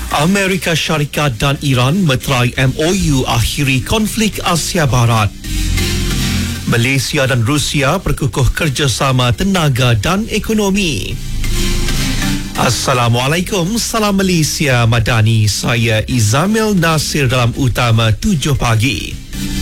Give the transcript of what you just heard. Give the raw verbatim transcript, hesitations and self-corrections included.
Amerika Syarikat dan Iran meterai M O U akhiri konflik Asia Barat. Malaysia dan Rusia berkukuh kerjasama tenaga dan ekonomi. Assalamualaikum, salam Malaysia Madani. Saya Izamil Nasir dalam Utama tujuh pagi.